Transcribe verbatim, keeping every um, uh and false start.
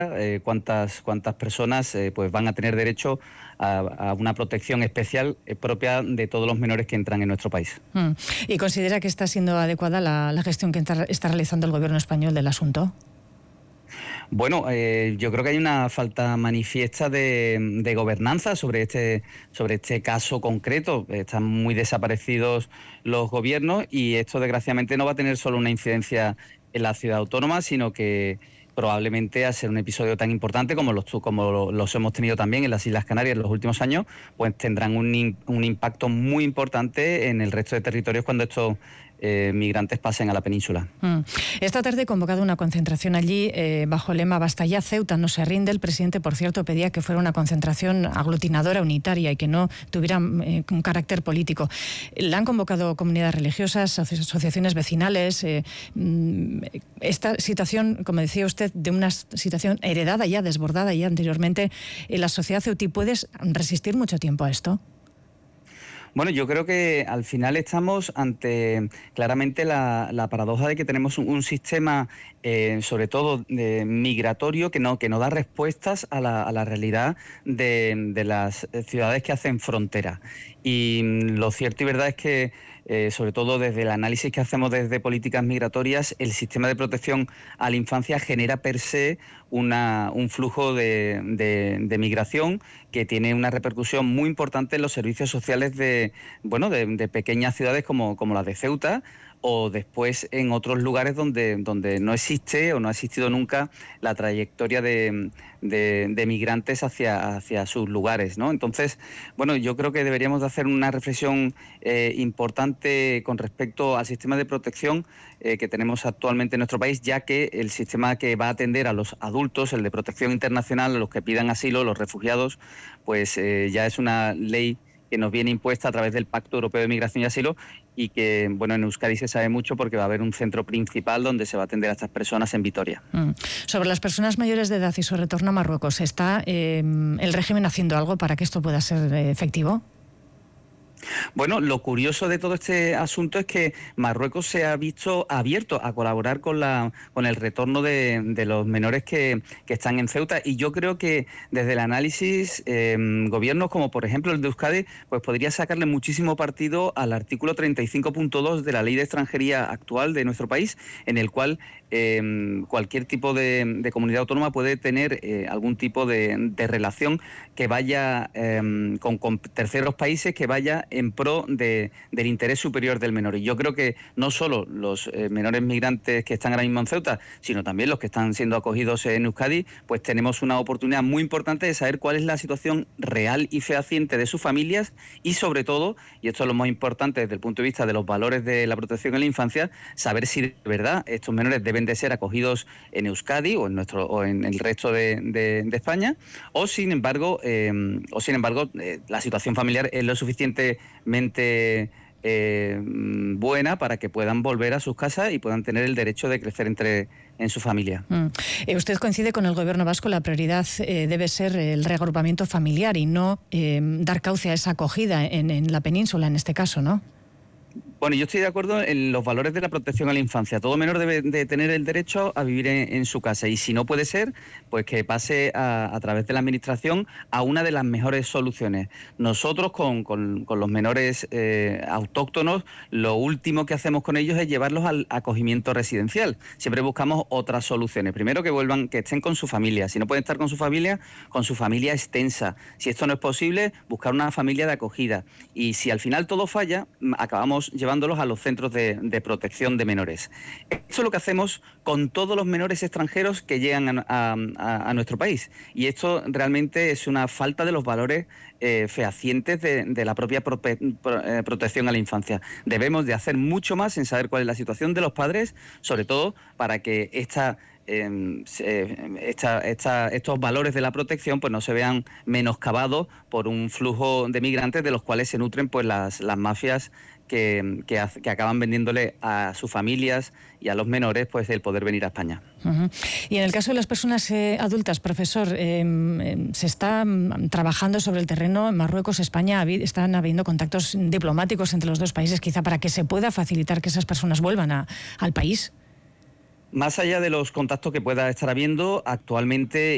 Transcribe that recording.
eh, cuántas, cuántas personas eh, pues van a tener derecho a, a una protección especial eh, propia de todos los menores que entran en nuestro país. Mm. ¿Y considera que está siendo adecuada la, la gestión que está, está realizando el gobierno español del asunto? Bueno, eh, yo creo que hay una falta manifiesta de, de gobernanza sobre este, sobre este caso concreto. Están muy desaparecidos los gobiernos y esto desgraciadamente no va a tener solo una incidencia en la ciudad autónoma, sino que probablemente al ser un episodio tan importante como los, como los hemos tenido también en las Islas Canarias en los últimos años, pues tendrán un, un impacto muy importante en el resto de territorios cuando estos eh, migrantes pasen a la península. Mm. Esta tarde he convocado una concentración allí eh, bajo el lema Basta ya, Ceuta no se rinde. El presidente, por cierto, pedía que fuera una concentración aglutinadora, unitaria y que no tuviera eh, un carácter político. La han convocado comunidades religiosas, asociaciones vecinales. Eh, esta situación, como decía usted, de una situación heredada ya, desbordada ya anteriormente en la sociedad ceutí, ¿puedes resistir mucho tiempo a esto? Bueno, yo creo que al final estamos ante claramente la, la paradoja de que tenemos un, un sistema, eh, sobre todo de migratorio, que no, que no da respuestas a la, a la realidad de, de las ciudades que hacen frontera. Y lo cierto y verdad es que, eh, sobre todo desde el análisis que hacemos desde políticas migratorias, el sistema de protección a la infancia genera per se una, un flujo de, de, de migración que tiene una repercusión muy importante en los servicios sociales de, bueno, de, de pequeñas ciudades como, como la de Ceuta, o después en otros lugares donde, donde no existe o no ha existido nunca la trayectoria de, de, de migrantes hacia, hacia sus lugares, ¿no? Entonces, bueno, yo creo que deberíamos de hacer una reflexión eh, importante con respecto al sistema de protección eh, que tenemos actualmente en nuestro país, ya que el sistema que va a atender a los adultos, el de protección internacional, a los que pidan asilo, los refugiados, pues eh, ya es una ley que nos viene impuesta a través del Pacto Europeo de Migración y Asilo y que, bueno, en Euskadi se sabe mucho porque va a haber un centro principal donde se va a atender a estas personas en Vitoria. Mm. Sobre las personas mayores de edad y su retorno a Marruecos, ¿está eh, el régimen haciendo algo para que esto pueda ser eh, efectivo? Bueno, lo curioso de todo este asunto es que Marruecos se ha visto abierto a colaborar con la con el retorno de, de los menores que, que están en Ceuta, y yo creo que desde el análisis eh, gobiernos como por ejemplo el de Euskadi pues podría sacarle muchísimo partido al artículo treinta y cinco punto dos de la ley de extranjería actual de nuestro país, en el cual eh, cualquier tipo de, de comunidad autónoma puede tener eh, algún tipo de, de relación que vaya eh, con, con terceros países, que vaya en pro de, del interés superior del menor. Y yo creo que no solo los eh, menores migrantes que están ahora mismo en Ceuta, sino también los que están siendo acogidos en Euskadi, pues tenemos una oportunidad muy importante de saber cuál es la situación real y fehaciente de sus familias y, sobre todo, y esto es lo más importante desde el punto de vista de los valores de la protección en la infancia, saber si de verdad estos menores deben de ser acogidos en Euskadi o en nuestro o en el resto de, de, de España, o sin embargo, eh, o sin embargo, eh, la situación familiar es lo suficiente mente eh, buena para que puedan volver a sus casas y puedan tener el derecho de crecer entre en su familia. Mm. Eh, ¿Usted coincide con el gobierno vasco? La prioridad eh, debe ser el reagrupamiento familiar y no eh, dar cauce a esa acogida en, en la península, en este caso, ¿no? Bueno, yo estoy de acuerdo en los valores de la protección a la infancia. Todo menor debe de tener el derecho a vivir en, en su casa, y si no puede ser, pues que pase a, a través de la administración a una de las mejores soluciones. Nosotros con, con, con los menores eh, autóctonos, lo último que hacemos con ellos es llevarlos al acogimiento residencial. Siempre buscamos otras soluciones. Primero, que vuelvan, que estén con su familia. Si no pueden estar con su familia, con su familia extensa. Si esto no es posible, buscar una familia de acogida. Y si al final todo falla, acabamos llevando llevándolos a los centros de, de protección de menores. Esto es lo que hacemos con todos los menores extranjeros que llegan a, a, a nuestro país, y esto realmente es una falta de los valores eh, fehacientes de, de la propia pro, pro, eh, protección a la infancia. Debemos de hacer mucho más en saber cuál es la situación de los padres, sobre todo para que esta Eh, esta, esta, estos valores de la protección pues no se vean menoscabados por un flujo de migrantes de los cuales se nutren pues las, las mafias que, que, que acaban vendiéndole a sus familias y a los menores pues el poder venir a España. Uh-huh. Y en el caso de las personas eh, adultas, profesor, eh, se está trabajando sobre el terreno en Marruecos, España, están habiendo contactos diplomáticos entre los dos países, quizá para que se pueda facilitar que esas personas vuelvan a, al país. Más allá de los contactos que pueda estar habiendo actualmente